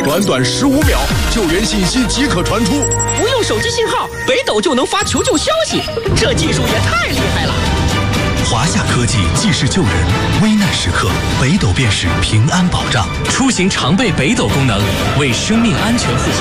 短15秒，救援信息即可传出。 不用手机信号，北斗就能发求救消息，这技术也太厉害了！ 华夏科技济世救人，危难时刻北斗便是平安保障。 出行常备北斗功能，为生命安全护航。